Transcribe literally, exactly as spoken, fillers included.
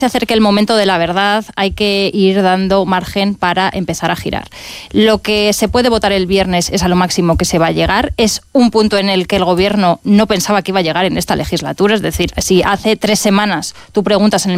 se acerque el momento de la verdad, hay que ir dando margen para empezar a girar. Lo que se puede votar el viernes es a lo máximo que se va a llegar. Es un punto en el que el Gobierno no pensaba que iba a llegar en esta legislatura. Es decir, si hace tres semanas tú preguntas en el